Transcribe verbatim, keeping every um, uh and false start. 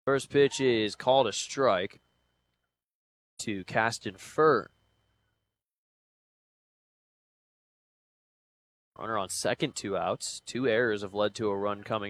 First pitch is called a strike to Caston Fern. Runner on second, two outs. Two errors have led to a run coming